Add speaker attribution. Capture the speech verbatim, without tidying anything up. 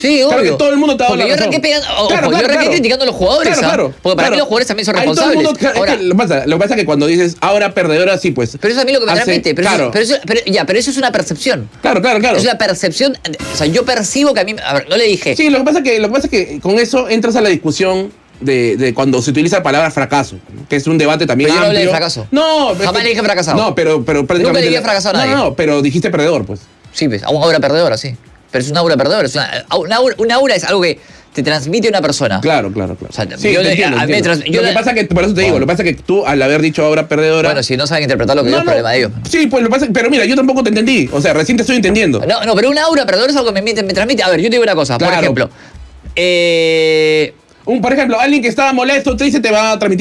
Speaker 1: Sí,
Speaker 2: Claro
Speaker 1: obvio.
Speaker 2: que todo el mundo te ha dado
Speaker 1: Porque
Speaker 2: la
Speaker 1: yo arranqué,
Speaker 2: razón.
Speaker 1: pegando, o-
Speaker 2: Claro,
Speaker 1: o-
Speaker 2: claro,
Speaker 1: yo arranqué
Speaker 2: claro.
Speaker 1: criticando a los jugadores.
Speaker 2: Claro,
Speaker 1: ¿ah?
Speaker 2: claro.
Speaker 1: Porque para
Speaker 2: claro.
Speaker 1: mí los jugadores también son
Speaker 2: Ahí todo el
Speaker 1: responsables.
Speaker 2: mundo- es que
Speaker 1: Ahora,
Speaker 2: lo, que pasa, lo que pasa es que cuando dices ahora perdedora, sí, pues.
Speaker 1: pero eso es a mí lo que me
Speaker 2: hace-
Speaker 1: transmite. Pero,
Speaker 2: claro.
Speaker 1: eso, pero, eso, pero, ya, pero eso es una percepción.
Speaker 2: Claro, claro, claro.
Speaker 1: Es una percepción. O sea, yo percibo que a mí. A ver, no le dije.
Speaker 2: Sí, lo que pasa es que, lo que, pasa es que con eso entras a la discusión de, de cuando se utiliza la palabra fracaso, ¿no? Que es un debate también
Speaker 1: Pero yo no hablé de
Speaker 2: amplio.
Speaker 1: fracaso.
Speaker 2: No,
Speaker 1: Jamás
Speaker 2: es-
Speaker 1: le dije fracasado.
Speaker 2: No, pero, pero prácticamente.
Speaker 1: le dije fracasado a
Speaker 2: no,
Speaker 1: nadie.
Speaker 2: No, no, pero dijiste perdedor, pues.
Speaker 1: Sí, pues, a una aura perdedora, sí. Pero es una aura perdedora. Es una, una, aura, una aura es algo que te transmite una persona.
Speaker 2: Claro, claro, claro.
Speaker 1: O sea,
Speaker 2: sí,
Speaker 1: yo
Speaker 2: te
Speaker 1: le-
Speaker 2: entiendo,
Speaker 1: a- a mí
Speaker 2: entiendo.
Speaker 1: trans- yo
Speaker 2: Lo que
Speaker 1: le-
Speaker 2: pasa es que, por eso te digo,
Speaker 1: Bueno.
Speaker 2: lo que pasa es que tú, al haber dicho ahora perdedora.
Speaker 1: Bueno, si no saben interpretar lo que yo, es problema de ellos.
Speaker 2: Sí, pues lo que pasa es que, pero mira, yo tampoco te entendí. O sea, recién te estoy entendiendo.
Speaker 1: No, no, pero una aura perdedora es algo que me, me transmite. A ver, yo te digo una cosa. Por
Speaker 2: Claro.
Speaker 1: ejemplo, eh,
Speaker 2: Un, por ejemplo, alguien que estaba molesto, triste, te va a transmitir